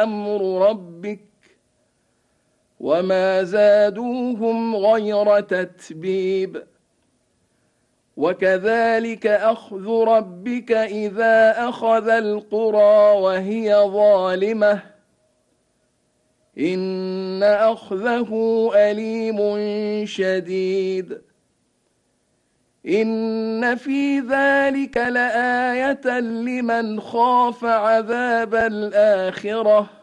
أمر ربك وما زادوهم غير تتبيب وكذلك أخذ ربك إذا أخذ القرى وهي ظالمة إن أخذه أليم شديد إن في ذلك لآية لمن خاف عذاب الآخرة